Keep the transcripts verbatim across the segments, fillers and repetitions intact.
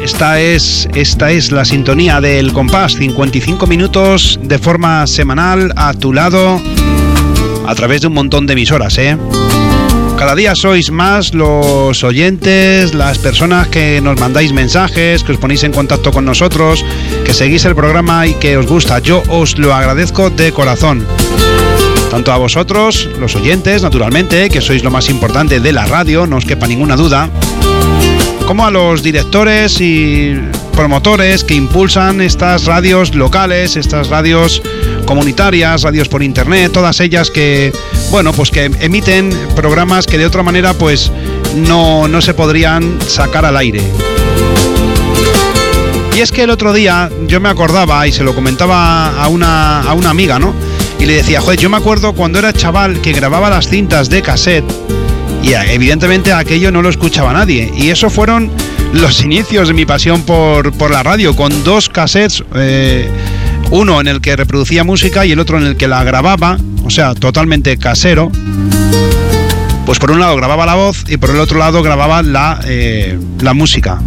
Esta es, esta es la sintonía del Compás, cincuenta y cinco minutos de forma semanal a tu lado a través de un montón de emisoras, ¿eh? Cada día sois más los oyentes, las personas que nos mandáis mensajes, que os ponéis en contacto con nosotros, que seguís el programa y que os gusta. Yo os lo agradezco de corazón. Tanto a vosotros, los oyentes, naturalmente, que sois lo más importante de la radio, no os quepa ninguna duda, como a los directores y promotores que impulsan estas radios locales, estas radios comunitarias, radios por internet, todas ellas que, bueno, pues que emiten programas que de otra manera pues no, no se podrían sacar al aire. Y es que el otro día yo me acordaba y se lo comentaba a una, a una amiga, ¿no? Y le decía, joder, yo me acuerdo cuando era chaval que grababa las cintas de cassette y evidentemente aquello no lo escuchaba nadie. Y eso fueron los inicios de mi pasión por, por la radio, con dos cassettes, eh, uno en el que reproducía música y el otro en el que la grababa, o sea, totalmente casero. Pues por un lado grababa la voz y por el otro lado grababa la, eh, la música.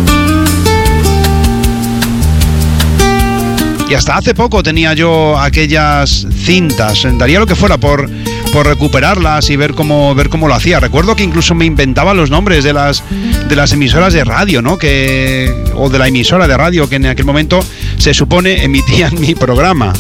Y hasta hace poco tenía yo aquellas cintas, daría lo que fuera por, por recuperarlas y ver cómo, ver cómo lo hacía. Recuerdo que incluso me inventaba los nombres de las, de las emisoras de radio, ¿no? Que, o de la emisora de radio que en aquel momento se supone emitían mi programa.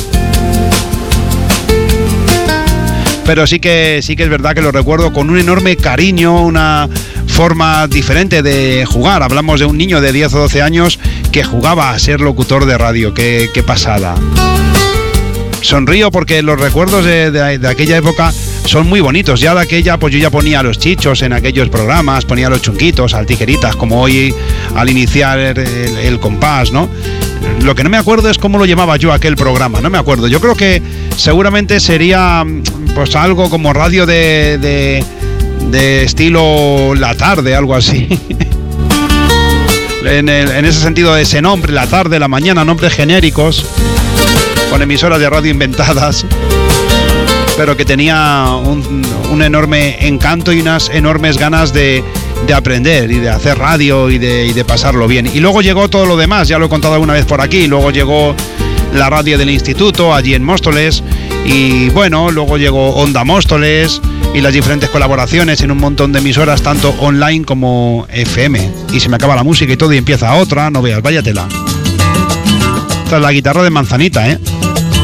Pero sí que, sí que es verdad que lo recuerdo con un enorme cariño, una forma diferente de jugar. Hablamos de un niño de diez o doce años que jugaba a ser locutor de radio. Qué, qué pasada. Sonrío porque los recuerdos de, de, de aquella época son muy bonitos. Ya de aquella, pues yo ya ponía a los chichos en aquellos programas, ponía a los chunquitos, al tijeritas, como hoy al iniciar el, el, el Compás, ¿no? Lo que no me acuerdo es cómo lo llamaba yo aquel programa, no me acuerdo. Yo creo que seguramente sería pues algo como radio de, de, de estilo La Tarde, algo así. En, el, en ese sentido, ese nombre, La Tarde, La Mañana, nombres genéricos, con emisoras de radio inventadas, pero que tenía un, un enorme encanto y unas enormes ganas de, de aprender y de hacer radio y de, y de pasarlo bien. Y luego llegó todo lo demás, ya lo he contado alguna vez por aquí. Luego llegó la radio del instituto, allí en Móstoles, y bueno, luego llegó Onda Móstoles y las diferentes colaboraciones en un montón de emisoras, tanto online como F M. Y se me acaba la música y todo y empieza otra, no veas, váyatela. Esta es la guitarra de Manzanita, ¿eh?